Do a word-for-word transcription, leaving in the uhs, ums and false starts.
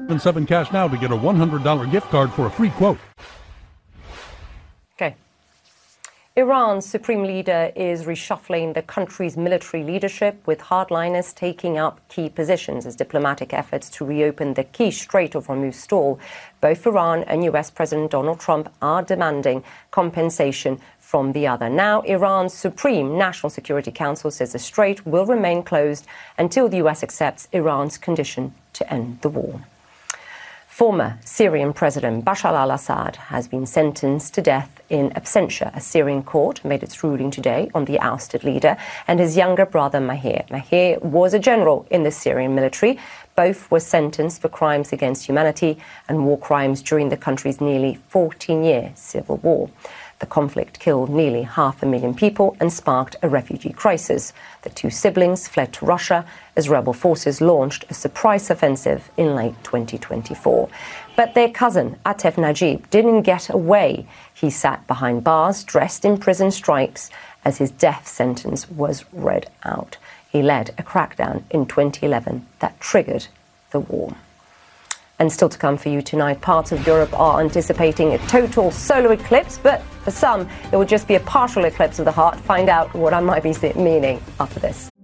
seven cash now to get a one hundred dollars gift card for a free quote. Okay. Iran's supreme leader is reshuffling the country's military leadership, with hardliners taking up key positions as diplomatic efforts to reopen the key Strait of Hormuz stall. Both Iran and U S President Donald Trump are demanding compensation from the other. Now, Iran's Supreme National Security Council says the strait will remain closed until the U S accepts Iran's condition to end the war. Former Syrian President Bashar al-Assad has been sentenced to death in absentia. A Syrian court made its ruling today on the ousted leader and his younger brother Mahir. Mahir was a general in the Syrian military. Both were sentenced for crimes against humanity and war crimes during the country's nearly fourteen-year civil war. The conflict killed nearly half a million people and sparked a refugee crisis. The two siblings fled to Russia as rebel forces launched a surprise offensive in late twenty twenty-four. But their cousin, Atef Najib, didn't get away. He sat behind bars, dressed in prison stripes, as his death sentence was read out. He led a crackdown in twenty eleven that triggered the war. And still to come for you tonight, parts of Europe are anticipating a total solar eclipse, but for some, it will just be a partial eclipse of the heart. Find out what I might be meaning after this.